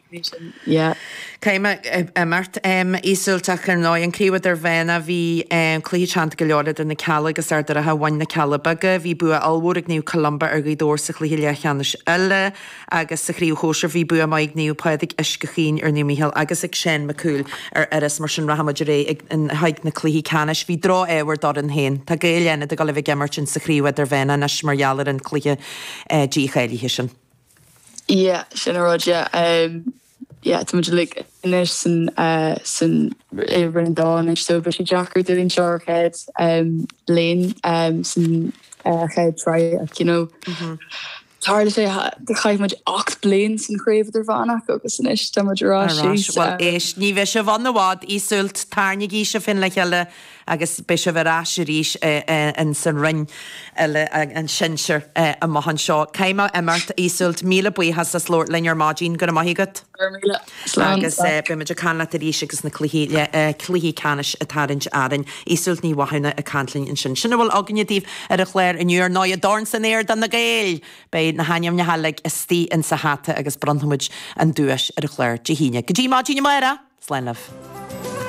Yeah. Céime mart ísulteach ar 9 an críomhad ar bhéna bhí clíchant go leorad in na ceala agus ar a bhain na cealabaga, bhí bu alhúra níú Columba ar gdóir sa chlí lechanis eile agus sa chríú chóir bhí bu maid níú peidig iscachin ar níimihéal agus ag sin macúil ar eras mar sin rahamaidir ré in haig na clíhí canis bhí drá éhar dar an héin. Tá géileanna a gal bh gemmartin sa chríomhad ar bhéna nas marhealar an clíthe díchailí sin. Yeah, sin aráide. Yeah, it's much like inis san rin dawn is so but she jacker doing shark head lane some head try you know it's hard to say the kind much ox blains and crave their vana agus in ish damage rush well ish ní bheith se van wad ísult tarnig í se fin le heile agus be se bheit ríis in san rin eile an sinseir a mahan seo céime immart ísult míle buí has a slór lear mágin go maigad agus be me canla a ríis agus na clíhí canis a tarint arin ísult ní wahanna a cantlin in sin sinna bhfuil aganadíh ar a chléir inúor 9 darn san éir dan na géil bei na haim na haleg is tí in sa hata agus brandhamid an dúis ar a chléir de híine. Go dtí mágin mara? Sláinleh.